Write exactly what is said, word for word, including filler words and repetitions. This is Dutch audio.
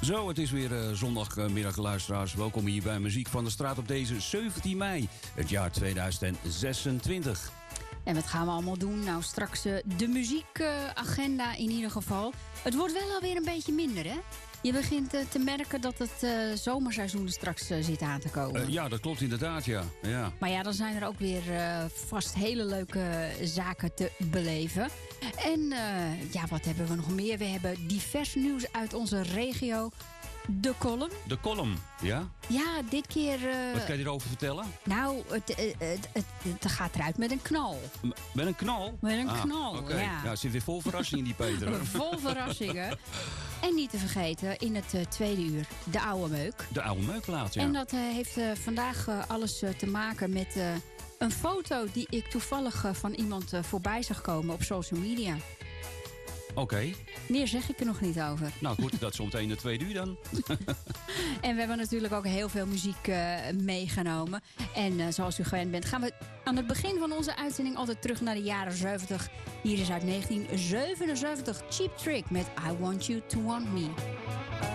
Zo, het is weer uh, zondagmiddag, luisteraars. Welkom hier bij Muziek van de Straat op deze zeventien mei, het jaar tweeduizend zesentwintig. En wat gaan we allemaal doen? Nou, straks uh, de muziekagenda uh, in ieder geval. Het wordt wel alweer een beetje minder, hè? Je begint uh, te merken dat het uh, zomerseizoen er straks uh, zit aan te komen. Uh, ja, dat klopt inderdaad, ja. ja. Maar ja, dan zijn er ook weer uh, vast hele leuke zaken te beleven. En uh, ja, wat hebben we nog meer? We hebben divers nieuws uit onze regio. De column. De column, ja? Ja, dit keer... Uh, Wat kan je erover vertellen? Nou, het, het, het, het, het gaat eruit met een knal. M- met een knal? Met een ah, knal, okay. ja. Ja, het zit weer vol verrassingen, die Peter. Vol verrassingen. En niet te vergeten, in het uh, tweede uur, de oude meuk. De oude meukplaat, ja. En dat uh, heeft uh, vandaag uh, alles uh, te maken met uh, een foto die ik toevallig uh, van iemand uh, voorbij zag komen op social media. Oké. Okay. Meer zeg ik er nog niet over. Nou goed, dat zometeen de tweede uur dan. En we hebben natuurlijk ook heel veel muziek uh, meegenomen. En uh, zoals u gewend bent, gaan we aan het begin van onze uitzending altijd terug naar de jaren zeventig. Hier is uit negentien zevenenzeventig Cheap Trick met I Want You To Want Me.